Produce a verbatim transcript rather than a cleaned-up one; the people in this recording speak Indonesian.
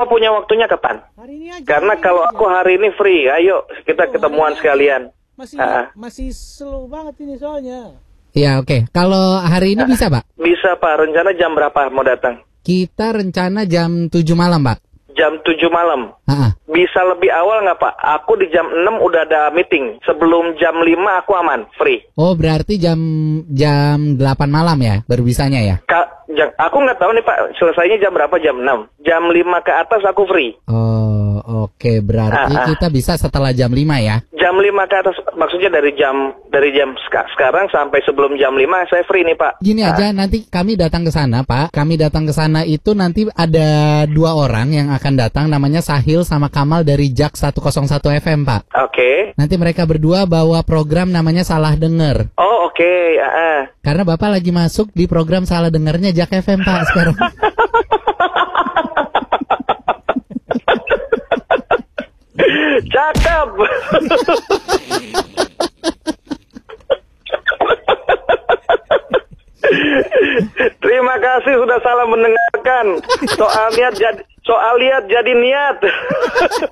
Bapak punya waktunya kapan? Hari ini aja. Karena hari kalau ini aku aja. hari ini free, ayo kita Oh, ketemuan hari ini sekalian. Masih Ah. masih slow banget ini soalnya. Iya, oke. Kalau hari ini bisa, Pak? Bisa Pak, rencana jam berapa mau datang? Kita rencana jam tujuh malam, Pak. Jam tujuh malam. Ha-ha. Bisa lebih awal nggak Pak? Aku di jam enam udah ada meeting. Sebelum jam lima aku aman, free. Oh, berarti jam jam delapan malam ya, baru bisanya ya? Ka, jam, aku nggak tahu nih Pak, selesainya jam berapa, jam enam. Jam lima ke atas aku free. Oh, oke. Berarti Ah, ah. kita bisa setelah jam lima ya? Jam lima ke atas, maksudnya dari jam dari jam seka- sekarang sampai sebelum jam lima saya free nih Pak. Gini Ah. aja, nanti kami datang ke sana, Pak. Kami datang ke sana itu nanti ada dua orang yang akan datang, namanya Sahil sama Kamal dari Jak seratus satu F M, Pak. Oke. Nanti mereka berdua bawa program namanya Salah Denger. Oh oke, ah, ah. Karena Bapak lagi masuk di program Salah Dengernya Jak F M, Pak, sekarang. Cakep. Terima kasih sudah salah mendengarkan. Soal niat jadi soal lihat jadi niat.